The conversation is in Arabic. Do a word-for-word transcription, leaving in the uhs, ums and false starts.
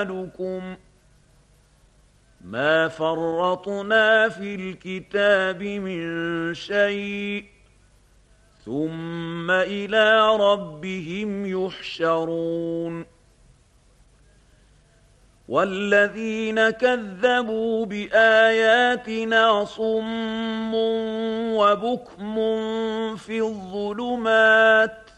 أعمالكم ما فرطنا في الكتاب من شيء ثم إلى ربهم يحشرون والذين كذبوا بآياتنا صم وبكم في الظلمات